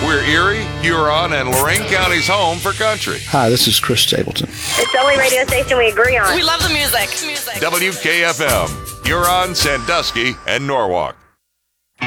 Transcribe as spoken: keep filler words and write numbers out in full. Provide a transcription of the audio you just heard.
We're Erie, Huron, and Lorain County's home for country. Hi, this is Chris Stapleton. It's the only radio station we agree on. We love the music. music. W K F M, Huron, Sandusky, and Norwalk.